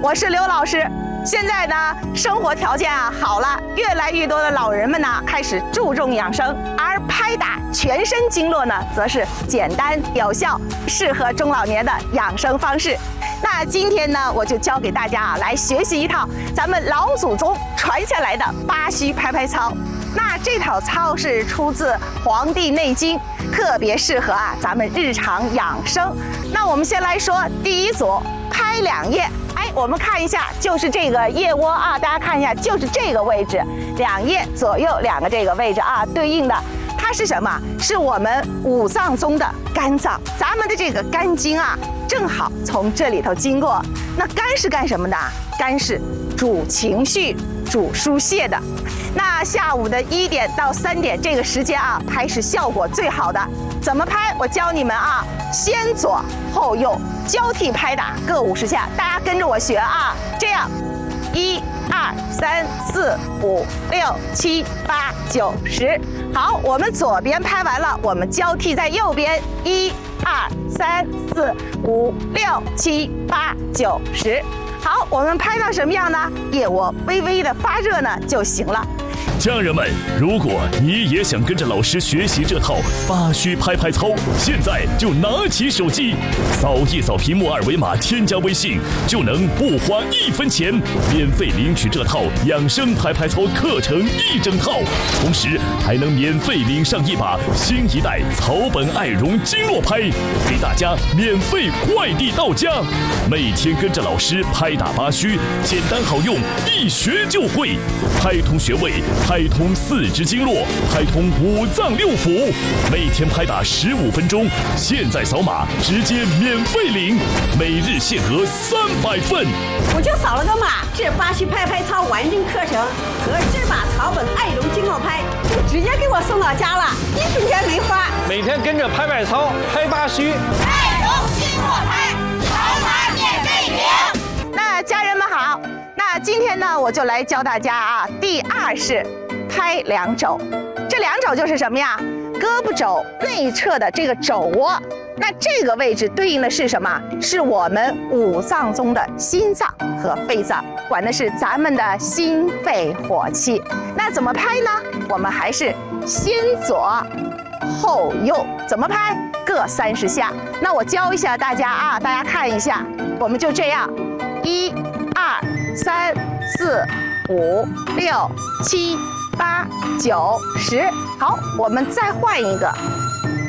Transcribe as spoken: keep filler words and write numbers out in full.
我是刘老师。现在呢，生活条件啊好了，越来越多的老人们呢开始注重养生，而拍打全身经络呢，则是简单有效，适合中老年的养生方式。那今天呢，我就教给大家啊，来学习一套咱们老祖宗传下来的八虚拍拍操。那这套操是出自《黄帝内经》，特别适合啊咱们日常养生。那我们先来说第一组，拍两腋。哎，我们看一下，就是这个腋窝啊，大家看一下，就是这个位置，两腋左右两个这个位置啊，对应的它是什么？是我们五脏中的肝脏，咱们的这个肝经啊，正好从这里头经过。那肝是干什么的？肝是主情绪、主疏泄的。那下午的一点到三点这个时间啊，拍是效果最好的。怎么拍？我教你们啊，先左后右交替拍打各五十下，大家跟着我学啊。这样，一、二、三、四、五、六、七、八、九、十。好，我们左边拍完了，我们交替在右边，一、二、三、四、五、六、七、八、九、十。好，我们拍到什么样呢？腋窝微微的发热呢就行了。 家人们，如果你也想跟着老师学习这套八虚拍拍操，现在就拿起手机，扫一扫屏幕二维码，添加微信，就能不花一分钱，免费领取这套养生拍拍操课程一整套，同时还能免费领上一把新一代草本爱绒经络拍，给大家免费快递到家。每天跟着老师拍打八虚，简单好用，一学就会，拍通穴位，拍通四肢经络，拍通五脏六腑，每天拍打十五分钟，现在扫码直接免费领，每日限额三百份。 我就扫了个码，这八虚拍拍操完整课程和这把草本爱绒经络拍就直接给我送到家了，一分钱没花。 每天跟着拍拍操，拍八虚， 爱绒经络拍，扫码免费领。 那家人们好，那今天呢，我就来教大家啊，第二是拍两肘。这两肘就是什么呀？胳膊肘内侧的这个肘窝，那这个位置对应的是什么？是我们五脏中的心脏和肺脏，管的是咱们的心肺火气。那怎么拍呢？我们还是先左后右，怎么拍？各三十下。那我教一下大家啊，大家看一下，我们就这样，一、二、三、四、五、六、七、八、九、十。好，我们再换一个，